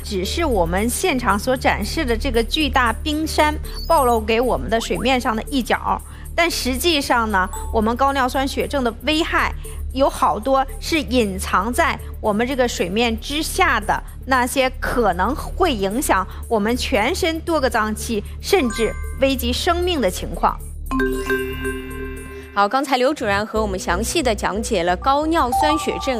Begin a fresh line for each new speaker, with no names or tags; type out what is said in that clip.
只是我们现场所展示的这个巨大冰山暴露给我们的水面上的一角，但实际上呢，我们高尿酸血症的危害有好多是隐藏在我们这个水面之下的那些可能会影响我们全身多个脏器，甚至危及生命的情况。
好，刚才刘主任和我们详细的讲解了高尿酸血症